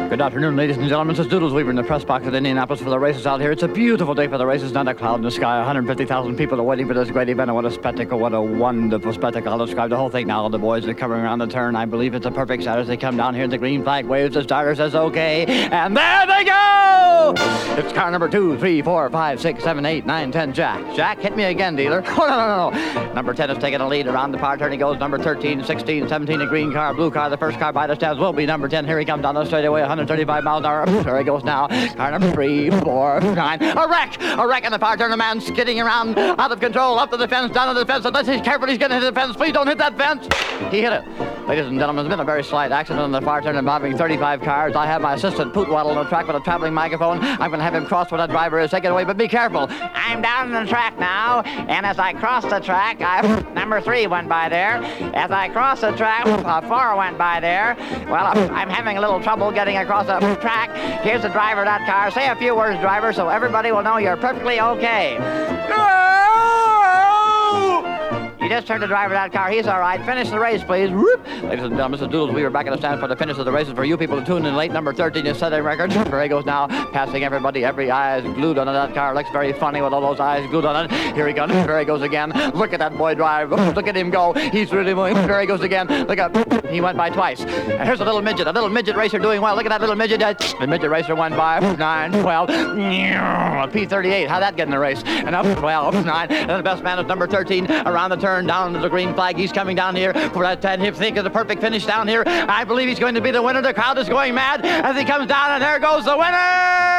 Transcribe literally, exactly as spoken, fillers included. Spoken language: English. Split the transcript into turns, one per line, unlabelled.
Good afternoon, ladies and gentlemen. This is Doodles Weaver in the press box at Indianapolis for the races out here. It's a beautiful day for the races, not a cloud in the sky. one hundred fifty thousand people are waiting for this great event, and what a spectacle, what a wonderful spectacle. I'll describe the whole thing now. The boys are coming around the turn. I believe it's a perfect start as they come down here. The green flag waves, the starter says okay, and there they go! It's car number two, three, four, five, six, seven, eight, nine, ten, Jack. Jack, hit me again, dealer. Oh, no, no, no. Number ten is taking a lead around the far turn. He goes number thirteen, sixteen, seventeen, a green car, blue car. The first car by the stands will be number ten. Here he comes down the straightaway, one hundred thirty-five miles an hour. There he goes now. Car number three, four, nine. A wreck! A wreck in the far turn. A man skidding around out of control, up to the fence, down to the fence. Unless he's careful, he's going to hit the fence. Please don't hit that fence. He hit it. Ladies and gentlemen, there's been a very slight accident on the far turn involving thirty-five cars. I have my assistant Pootwaddle on the track with a traveling microphone. I'm going to have him cross where that driver is. Take it away, but be careful. I'm down on the track now, and as I cross the track, I number three went by there. As I cross the track, uh, four went by there. Well, I'm having a little trouble getting across the track. Here's the driver of that car. Say a few words, driver, so everybody will know you're perfectly okay. You just turned the driver of that car. He's all right. Finish the race, please. Whoop. Ladies and gentlemen, Mister Doodles, we were back in the stand for the finish of the races. For you people who tuned in late, number thirteen is setting records. There he goes now, passing everybody. Every eye is glued on that car. Looks very funny with all those eyes glued on it. Here he goes. There he goes again. Look at that boy drive. Look at him go. He's really moving. There he goes again. Look at, he went by twice. And here's a little midget. A little midget racer doing well. Look at that little midget. The midget racer went by. nine, twelve. A P thirty-eight. How'd that get in the race? And up twelve, nine. And the best man is number thirteen. Around the turn, down to the green flag. He's coming down here for that ten. He think of the perfect finish down here. I believe he's going to be the winner. The crowd is going mad as he comes down, and there goes the winner!